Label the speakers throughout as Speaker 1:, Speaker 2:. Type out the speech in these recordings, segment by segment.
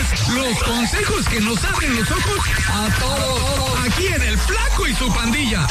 Speaker 1: los consejos que nos abren los ojos a todos. Aquí en El Flaco y su pandilla.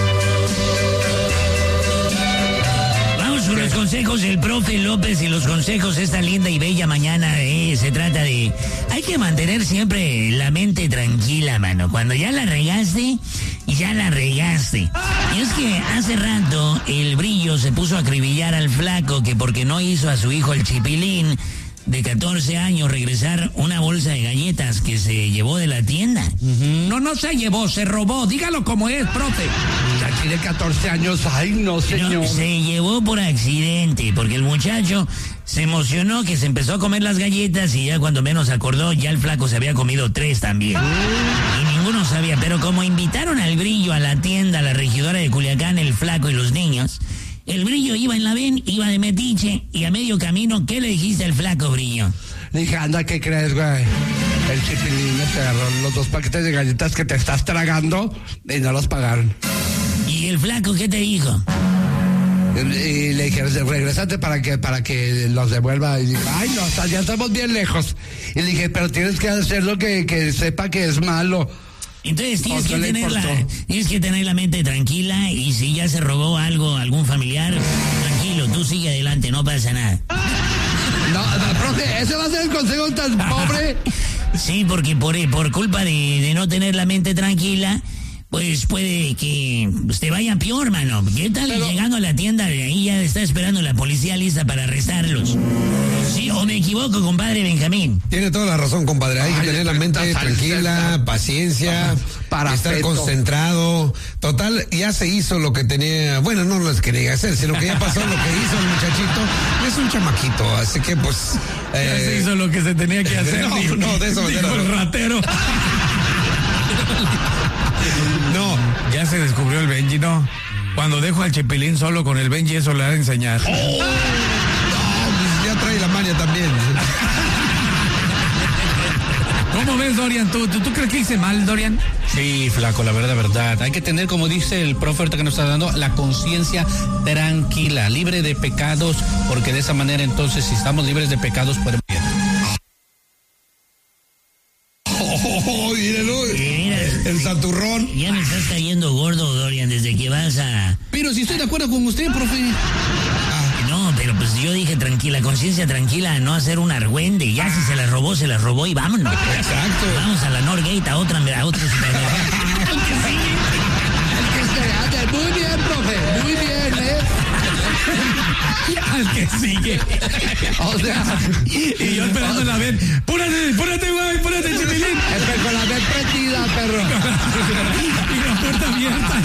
Speaker 2: Vamos con los consejos del profe López y los consejos esta linda y bella mañana. Se trata de... Hay que mantener siempre la mente tranquila, mano. Cuando ya la regaste, ya la regaste. Y es que hace rato el Brillo se puso a acribillar al Flaco que porque no hizo a su hijo el Chipilín de 14 años regresar una bolsa de galletas que se llevó de la tienda.
Speaker 1: No se llevó, se robó. Dígalo como es, profe.
Speaker 3: Ya tiene 14 años. Ay, no, señor.
Speaker 2: No, se llevó por accidente, porque el muchacho se emocionó que se empezó a comer las galletas y ya cuando menos acordó, ya el Flaco se había comido 3 también. Y ninguno sabía, pero como invitaron al Brillo a la tienda, a la regidora de Culiacán, el Flaco y los niños, el Brillo iba en la ven, iba de metiche, y a medio camino, ¿qué le dijiste al Flaco, Brillo?
Speaker 3: Le dije, anda, ¿qué crees, güey? El Chipilín te agarró los 2 paquetes de galletas que te estás tragando y no los pagaron.
Speaker 2: ¿Y el Flaco qué te dijo?
Speaker 3: Y le dije, regrésate para que los devuelva. Y dije, ay, no, hasta ya estamos bien lejos. Y le dije, pero tienes que hacerlo que sepa que es malo.
Speaker 2: Entonces tienes que tener la mente tranquila y si ya se robó algo, algún familiar, tranquilo, tú sigue adelante, no pasa nada.
Speaker 3: No, profe, ¿ese va a ser el consejo tan pobre?
Speaker 2: Sí, porque por culpa de no tener la mente tranquila, pues puede que te vaya peor, mano. ¿Qué tal? Pero... llegando a la tienda, de ahí ya está esperando la policía lista para arrestarlos. ¿Sí o me equivoco, compadre Benjamín?
Speaker 4: Tiene toda la razón, compadre. Hay que tener la mente tranquila, paciencia, para estar concentrado. Total, ya se hizo lo que tenía... Bueno, no lo quería hacer, sino que ya pasó lo que hizo el muchachito. Es un chamaquito, así que pues...
Speaker 1: ya se hizo lo que se tenía que hacer.
Speaker 4: No, de eso
Speaker 1: dijo el ratero.
Speaker 4: No,
Speaker 1: ya se descubrió el Benji, ¿no? Cuando dejo al Chipilín solo con el Benji, eso le va a enseñar.
Speaker 4: No, pues ya trae la maña también.
Speaker 1: ¿Cómo ves, Dorian? ¿Tú crees que hice mal, Dorian?
Speaker 5: Sí, Flaco, la verdad. Hay que tener, como dice el profe ahorita que nos está dando, la conciencia tranquila, libre de pecados, porque de esa manera entonces, si estamos libres de pecados, podemos...
Speaker 4: El santurrón.
Speaker 2: Ya me estás cayendo gordo, Dorian, desde que vas a...
Speaker 5: Pero si estoy de acuerdo con usted, profe.
Speaker 2: No, pero pues yo dije tranquila, conciencia tranquila, no hacer un argüende. Ya si se la robó y vámonos.
Speaker 4: Exacto.
Speaker 2: Vamos a la Norgate, a otro supermercado.
Speaker 3: Muy bien, profe, muy bien,
Speaker 1: Al que sigue.
Speaker 3: O sea,
Speaker 1: y yo esperando la ven. Púrate, güey, púrate, Chipilín.
Speaker 3: Con la ven prendida, perro.
Speaker 1: Y la puerta abierta.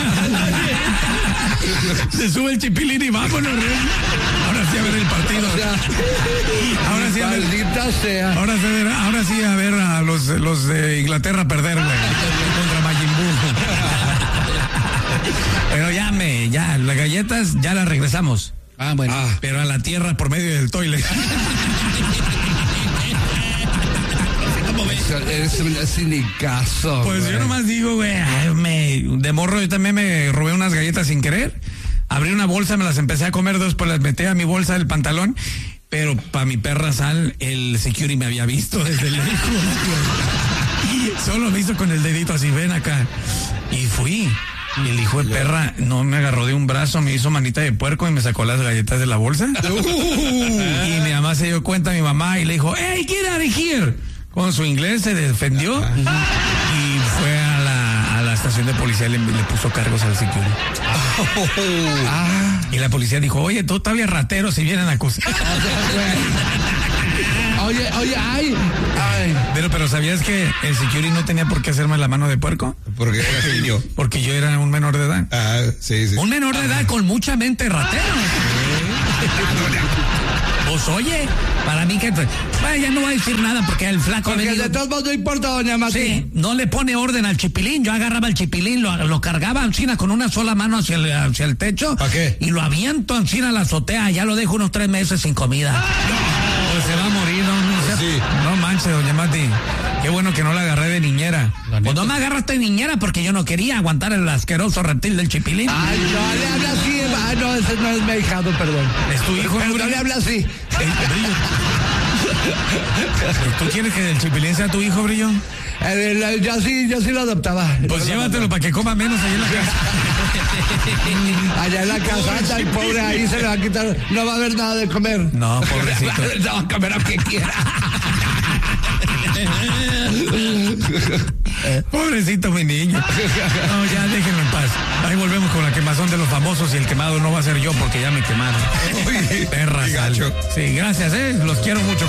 Speaker 1: Se sube el Chipilín y vámonos, Rey. Ahora sí a ver el partido. Ahora sí a ver.
Speaker 3: Maldita sea.
Speaker 1: Ahora sí a ver a los de Inglaterra perder, güey. Contra Majin Buu. Pero ya, las galletas ya las regresamos.
Speaker 5: Bueno.
Speaker 1: Pero a la tierra por medio del toilet.
Speaker 3: Eres un cinicazo.
Speaker 1: Pues
Speaker 3: güey.
Speaker 1: yo nomás digo, güey, de morro yo también me robé unas galletas sin querer. Abrí una bolsa, me las empecé a comer, después las metí a mi bolsa del pantalón. Pero para mi perra sal, el security me había visto desde lejos. Solo me hizo con el dedito así, ven acá. Y fui. Y el hijo de perra no me agarró de un brazo, me hizo manita de puerco y me sacó las galletas de la bolsa. Y mi mamá se dio cuenta, mi mamá, y le dijo, hey, get out of here. Con su inglés se defendió y fue a la estación de policía y le puso cargos al security. Y la policía dijo, oye, tú todavía ratero si vienen a acusar.
Speaker 3: Oye, ay.
Speaker 1: Pero ¿sabías que el security no tenía por qué hacerme la mano de puerco?
Speaker 4: Porque era niño.
Speaker 1: Porque yo era un menor de edad.
Speaker 4: Sí.
Speaker 1: Un menor de edad con mucha mente ratero. Pues oye, para mí que... Bueno, ya no voy a decir nada porque el Flaco...
Speaker 3: Porque de todos modos no importa, doña Mati.
Speaker 1: Sí, no le pone orden al Chipilín. Yo agarraba el Chipilín, lo cargaba encima con una sola mano hacia el techo.
Speaker 4: ¿Para qué?
Speaker 1: Y lo aviento encima a la azotea. Ya lo dejo unos 3 meses sin comida. Pues se va a morir, no manches, doña Mati. Qué bueno que no la agarré de niñera. Pues no me agarraste de niñera porque yo no quería aguantar el asqueroso reptil del Chipilín.
Speaker 3: Ay, no le habla así. No, ese no es mi hijado, perdón.
Speaker 1: Es tu hijo.
Speaker 3: Pero no le habla así.
Speaker 1: ¿Tú quieres que el Chipilín sea tu hijo, Brillo?
Speaker 3: Yo sí lo adoptaba.
Speaker 1: Pues llévatelo para que coma menos allá en la casa.
Speaker 3: Allá en la casa, anda el pobre, ahí se le va a quitar, no va a haber nada de comer.
Speaker 1: No, pobrecito.
Speaker 3: No va a comer lo que quiera.
Speaker 1: Pobrecito mi niño. No, ya déjenlo en paz. Ahí volvemos con la quemazón de los famosos y el quemado no va a ser yo porque ya me quemaron. Perra. Sí, gracias, los quiero mucho.